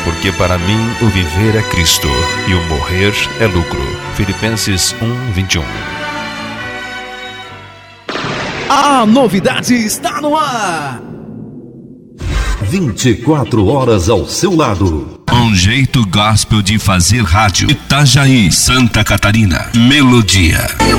porque para mim o viver é Cristo e o morrer é lucro. Filipenses 1:21. A novidade está no ar. 24 horas ao seu lado. Um jeito gospel de fazer rádio. Itajaí, Santa Catarina. Melodia.